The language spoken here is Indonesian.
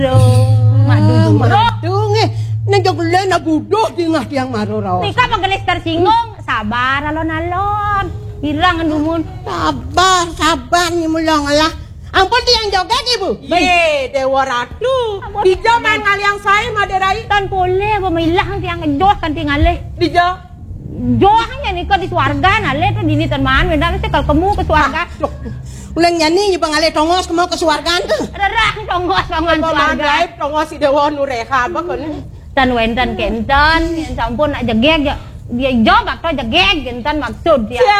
Madung nang joglen na budoh di ngah tiang maroro. Nika magalis tersinggung, sabar alon-alon. Hilang dumun. Sabar ni mulang lah. Ampun tiang joget ibu. Ye, Dewa Ratu. Dijo main ngaliang saya maderai. Tan boleh pemilah tiang ngejoh kan tinggaleh. Dijo. Johnya nih di swarga nale tuh dini teman benda mesti kalau kamu ke swarga. Ulang nyanyi nyebang ale tongos kemau ke swargaan tuh. Rerah tongos pangan swarga. Tongos si Dewa Nureha bakon. Tan wentan kentan, sampun nak jegeg dia jawab atau jegeg kentan maksud dia.